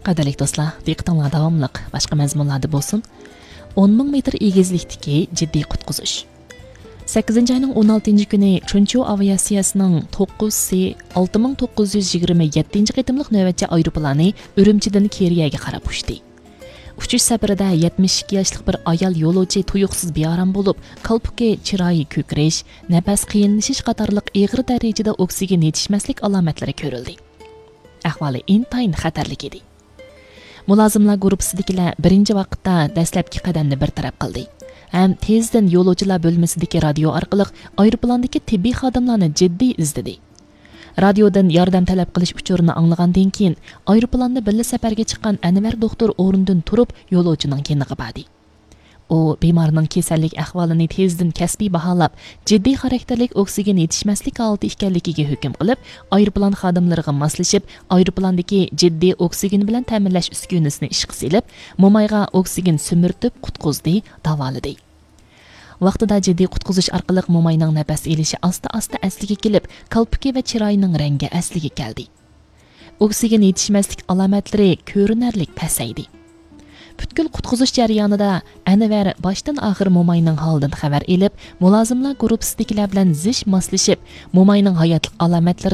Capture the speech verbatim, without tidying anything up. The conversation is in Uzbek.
Qadrli do'stlar, diqqətinizə davamlıq başqa məzmunlarda bo'lsin. o'n ming metr egizlikdagi jiddiy qutqizish. sakkizinchi ayning o'n oltinchi kuni Chunchu aviatsiyasining to'qqiz C olti ming to'qqiz yuz yigirma yettinchi qitimliq navbatchi aeroplani Urumchidan Keriyaga qarab uchdi. Uchish safarida yetmish ikki yoshli bir ayol yo'lovchi tuyuqsiz bearam bo'lib, qalbki chiroyi ko'krish, nafas qiyinlashish qatorliq og'ir darajada oksigen yetishmaslik alomatlari ko'rildi. Ahvoli intayin xatarli edi. Mulozimlar guruhisidagilar birinchi vaqtda dastlabki qadamni bartaraf qildi. Ham tezdan yo'lovchilar bo'lmasidagi radio orqali aeroplandagi tibbiy xodimlarni jiddiy izdidi. Radiodan yordam talab qilish uchurini anglagandan keyin aeroplanni birga safarga chiqqan Anvar doktor o'rnidan turib yo'lovchining keniga bordi. U bemorning kasallik ahvolini tezdan kasbiy baholab, jiddiy xarakterlik oksigen yetishmaslik holati ekanligiga hukm qilib, aeroplan xodimlariga moslashib, aeroplandagi jiddiy oksigen bilan ta'minlash uskunasini ishga solib, mo'mayga oksigen sumirtib qutqizdi, davoladi. Vaqtida jiddiy qutqizish orqali mo'mayning nafas elishi asta-asta asliga kelib, qalbki va chiroyining rangi asliga keldi. Oksigen yetishmaslik alomatlari ko'rinarlik pasaydi. Butkul qutqizish jarayonida Anvar boshdan oxir mo'mayning holidan xabar elib, mulozimlar guruhisidagilar bilan zish moslashib, mo'mayning hayotlik alomatlarini